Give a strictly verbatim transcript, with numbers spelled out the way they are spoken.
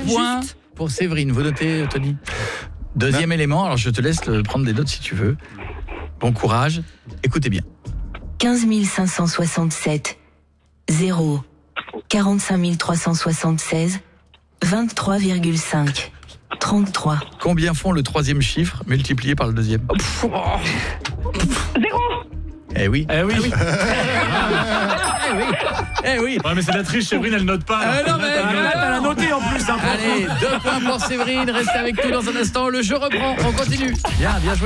point juste. pour Séverine. Vous notez, Tony? Deuxième élément, alors je te laisse le, prendre des notes si tu veux. Bon courage, écoutez bien. quinze mille cinq cent soixante-sept, zéro, quarante-cinq mille trois cent soixante-seize, vingt-trois virgule cinq, trente-trois. Combien font le troisième chiffre multiplié par le deuxième? Zéro. Eh oui. Eh oui. Eh oui. Eh oui. Eh oui. Ouais, mais c'est la triche, Séverine, elle note pas. Euh, non, mais- elle a noté en plus. Hein, Allez, deux points pour Séverine. Restez avec nous dans un instant. Le jeu reprend. On continue. Bien, bien joué.